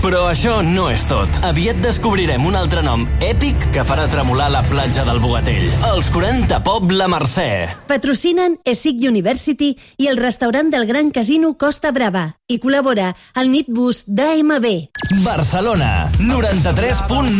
Però això no és tot. Aviat descobrirem un altre nom èpic que farà tremolar la platja del Bogatell. Els 40 Pop La Mercè. Patrocinen ESIC University i el restaurant del Gran Casino Costa Brava. I col·labora el Nitbus d'AMB. Barcelona, 93.9.